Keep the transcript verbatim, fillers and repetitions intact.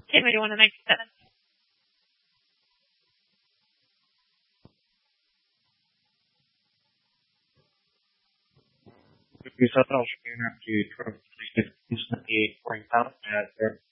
January first, nineteen ninety-seven. Bisa troszkę inaczej charakterystyczne i orientalne,